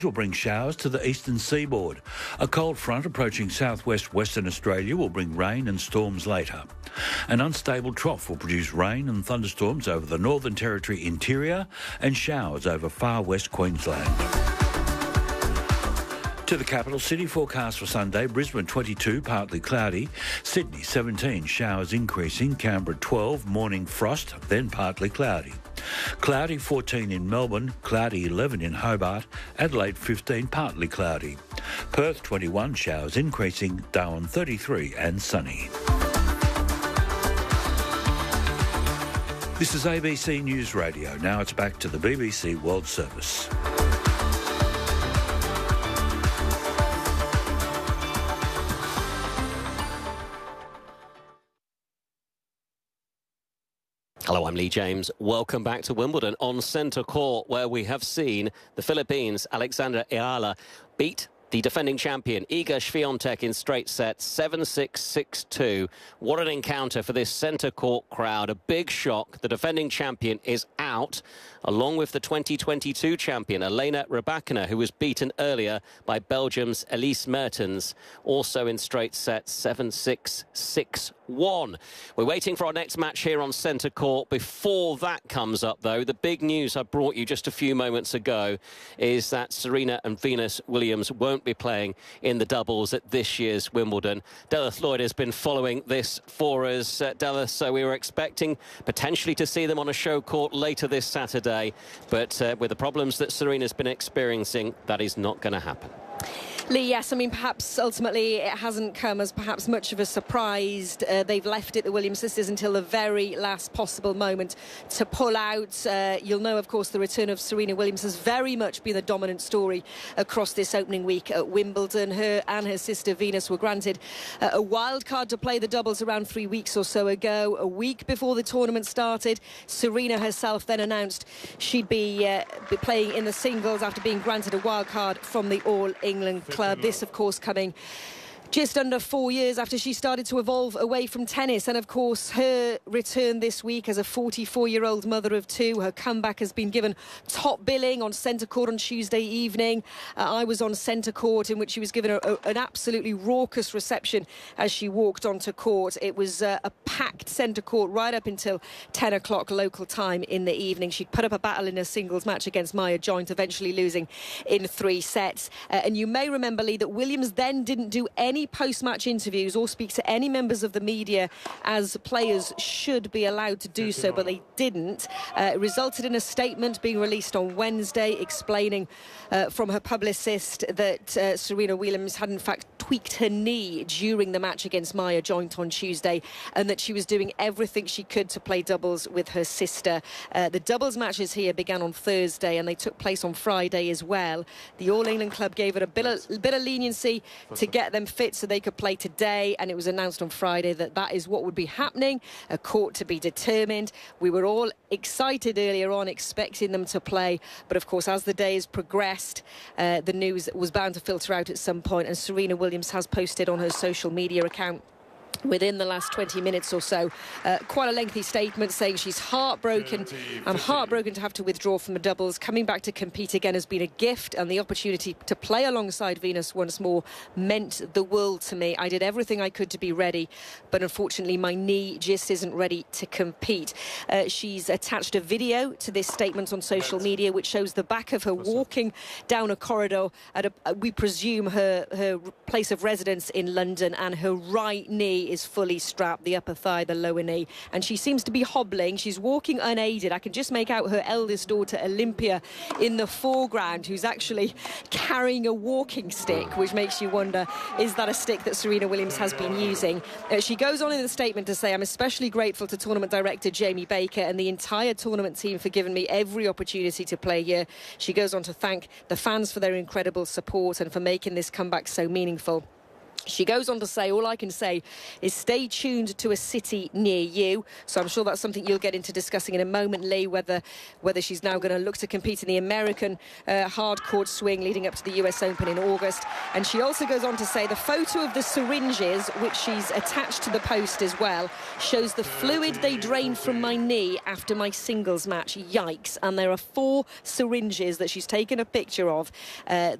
will bring showers to the eastern seaboard. A cold front approaching southwest Western Australia will bring rain and storms later. An unstable trough will produce rain and thunderstorms over the Northern Territory interior and showers over far west Queensland. To the capital city, forecast for Sunday: Brisbane 22, partly cloudy; Sydney 17, showers increasing; Canberra 12, morning frost, then partly cloudy; cloudy 14 in Melbourne; cloudy 11 in Hobart; Adelaide 15, partly cloudy; Perth 21, showers increasing; Darwin 33 and sunny. This is ABC News Radio. Now it's back to the BBC World Service. Hello, I'm Lee James. Welcome back to Wimbledon on centre court, where we have seen the Philippines' Alexandra Ayala beat the defending champion Iga Swiatek in straight sets, 7-6, 6-2. What an encounter for this centre court crowd. A big shock. The defending champion is out, along with the 2022 champion Elena Rybakina, who was beaten earlier by Belgium's Elise Mertens, also in straight sets, 7-6, 6-1. We're waiting for our next match here on centre court. Before that comes up, though, the big news I brought you just a few moments ago is that Serena and Venus Williams won't be playing in the doubles at this year's Wimbledon. Della Lloyd has been following this for us, Della, so we were expecting potentially to see them on a show court later this Saturday, but with the problems that Serena's been experiencing, that is not going to happen. Lee, yes, I mean, perhaps ultimately it hasn't come as perhaps much of a surprise. They've left it, the Williams sisters, until the very last possible moment to pull out. You'll know, of course, the return of Serena Williams has very much been the dominant story across this opening week at Wimbledon. Her and her sister Venus were granted a wild card to play the doubles around 3 weeks or so ago. A week before the tournament started, Serena herself then announced she'd be playing in the singles after being granted a wild card from the All England Club. This, of course, coming just under 4 years after she started to evolve away from tennis. And, of course, her return this week as a 44-year-old mother of two, her comeback has been given top billing on centre court on Tuesday evening. I was on centre court, in which she was given an absolutely raucous reception as she walked onto court. It was a packed centre court right up until 10 o'clock local time in the evening. She'd put up a battle in a singles match against Maya Joint, eventually losing in 3 sets. And you may remember, Lee, that Williams then didn't do any post-match interviews or speak to any members of the media, as players should be allowed to do so, but they didn't. It resulted in a statement being released on Wednesday explaining from her publicist that Serena Williams had in fact tweaked her knee during the match against Maya Joint on Tuesday, and that she was doing everything she could to play doubles with her sister. The doubles matches here began on Thursday and they took place on Friday as well. The All England Club gave it a bit of leniency to get them fit so they could play today, and it was announced on Friday that that is what would be happening, a court to be determined. We were all excited earlier on, expecting them to play, but of course as the days progressed, the news was bound to filter out at some point, and Serena Williams has posted on her social media account within the last 20 minutes or so quite a lengthy statement saying she's heartbroken. I'm heartbroken to have to withdraw from the doubles. Coming back to compete again has been a gift, and the opportunity to play alongside Venus once more meant the world to me. I did everything I could to be ready, but unfortunately my knee just isn't ready to compete. She's attached a video to this statement on social media which shows the back of her walking down a corridor at we presume her place of residence in London, and her right knee is fully strapped, the upper thigh, the lower knee, and she seems to be hobbling. She's walking unaided. I can just make out her eldest daughter Olympia in the foreground, who's actually carrying a walking stick, which makes you wonder, is that a stick that Serena Williams has been using? She goes on in the statement to say, I'm especially grateful to tournament director Jamie Baker and the entire tournament team for giving me every opportunity to play here. She goes on to thank the fans for their incredible support and for making this comeback so meaningful. She goes on to say, all I can say is stay tuned to a city near you. So I'm sure that's something you'll get into discussing in a moment, Lee, whether she's now going to look to compete in the American hard court swing leading up to the US Open in August. And she also goes on to say the photo of the syringes, which she's attached to the post as well, shows the fluid they drained from my knee after my singles match. Yikes. And there are 4 syringes that she's taken a picture of